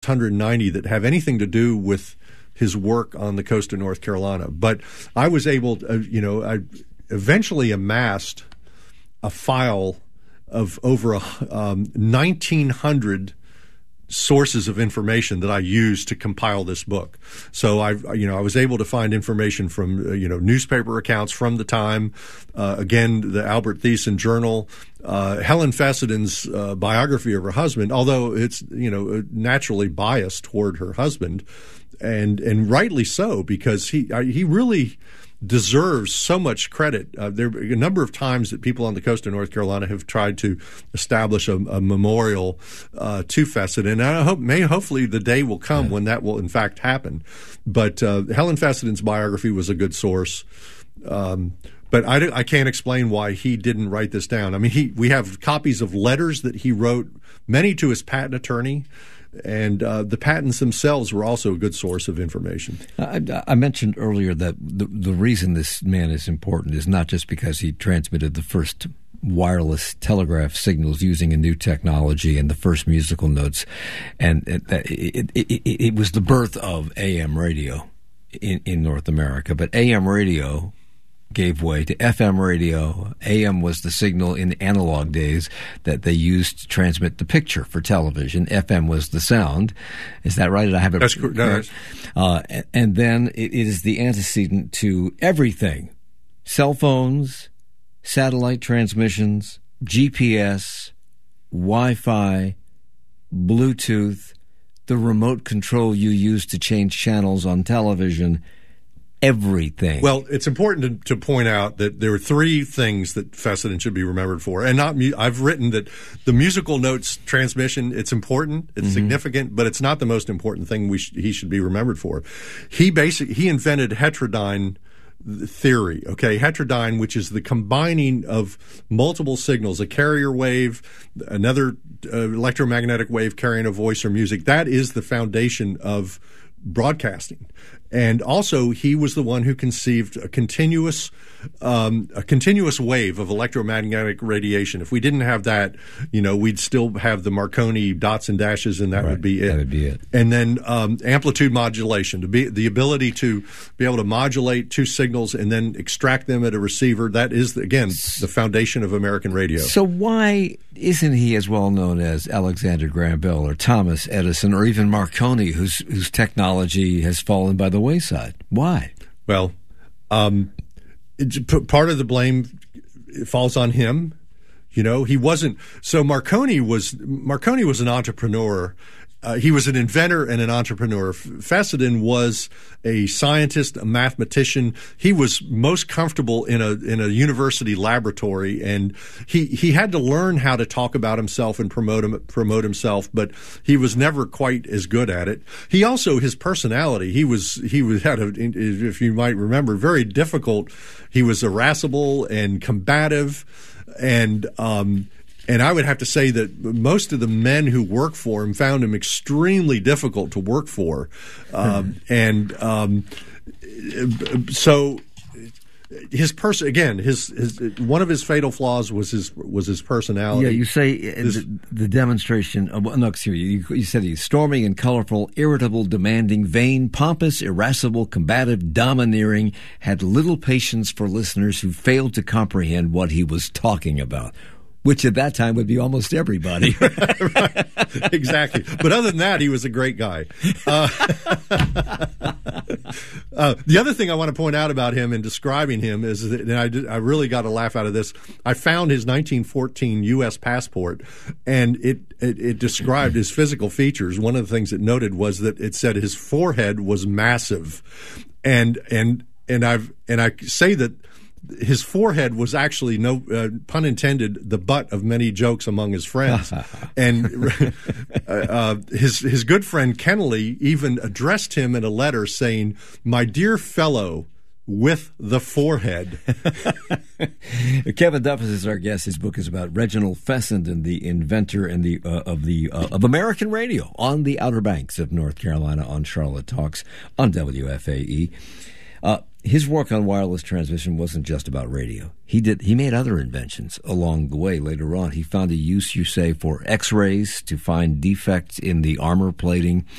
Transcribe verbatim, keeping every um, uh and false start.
hundred ninety that have anything to do with his work on the coast of North Carolina. But I was able to, uh, you know, I eventually amassed a file of over a, um, nineteen hundred sources of information that I used to compile this book. So I, you know, I was able to find information from, uh, you know, newspaper accounts from the time, uh, again, the Albert Thiessen Journal, uh, Helen Fesseden's uh, biography of her husband, although it's, you know, naturally biased toward her husband, and and rightly so, because he he really deserves so much credit. Uh, there are a number of times that people on the coast of North Carolina have tried to establish a, a memorial uh, to Fessenden, and I hope, may hopefully the day will come yeah. when that will in fact happen. But uh, Helen Fesseden's biography was a good source. Um, but I, I can't explain why he didn't write this down. I mean, he we have copies of letters that he wrote, many to his patent attorney. And uh, the patents themselves were also a good source of information. I, I mentioned earlier that the, the reason this man is important is not just because he transmitted the first wireless telegraph signals using a new technology and the first musical notes, and it, it, it, it, it was the birth of A M radio in, in North America. But A M radio gave way to F M radio. A M was the signal in the analog days that they used to transmit the picture for television. F M was the sound. Is that right? Did I have it? That's correct. No, uh, and, and then it, it is the antecedent to everything: cell phones, satellite transmissions, G P S, Wi-Fi, Bluetooth, the remote control you use to change channels on television. Everything. Well, it's important to, to point out that there are three things that Fessenden should be remembered for, and not. Mu- I've written that the musical notes transmission. It's important, it's mm-hmm. significant, but it's not the most important thing we sh- he should be remembered for. He basically he invented heterodyne theory. Okay, heterodyne, which is the combining of multiple signals, a carrier wave, another uh, electromagnetic wave carrying a voice or music. That is the foundation of broadcasting. And also, he was the one who conceived a continuous, um, a continuous wave of electromagnetic radiation. If we didn't have that, you know, we'd still have the Marconi dots and dashes, and that right. would be it. That would be it. And then um, amplitude modulation, to be the ability to be able to modulate two signals and then extract them at a receiver. That is, again, the foundation of American radio. So why isn't he as well known as Alexander Graham Bell or Thomas Edison or even Marconi, whose whose technology has fallen by the wayside? Why? Well, um, it's, p- part of the blame falls on him. You know, he wasn't. So Marconi was Marconi was an entrepreneur. Uh, he was an inventor and an entrepreneur. Fessenden was a scientist, a mathematician. He was most comfortable in a in a university laboratory, and he he had to learn how to talk about himself and promote him, promote himself. But he was never quite as good at it. He also his personality. He was he was had a, if you might remember, very difficult. He was irascible and combative, and um, And I would have to say that most of the men who work for him found him extremely difficult to work for. Um, and um, so his person again, his, his one of his fatal flaws was his was his personality. Yeah, you say his, the, the demonstration. Uh, no, excuse me. You, you said he's stormy and colorful, irritable, demanding, vain, pompous, irascible, combative, domineering. Had little patience for listeners who failed to comprehend what he was talking about. Which at that time would be almost everybody. Right. Exactly. But other than that, he was a great guy. Uh, uh, the other thing I want to point out about him in describing him is that, and I, did, I really got a laugh out of this, I found his nineteen fourteen U S passport, and it, it, it described his physical features. One of the things it noted was that it said his forehead was massive. And, and, and I've, and I say that his forehead was actually, no uh, pun intended, the butt of many jokes among his friends. And uh, uh, his his good friend Kennelly even addressed him in a letter saying, "My dear fellow with the forehead." Kevin Duffus is our guest. His book is about Reginald Fessenden, the inventor and the uh, of the uh, of American radio on the Outer Banks of North Carolina on Charlotte Talks on W F A E. Uh, His work on wireless transmission wasn't just about radio. He did. He made other inventions along the way. Later on, he found a use, you say, for X-rays to find defects in the armor plating.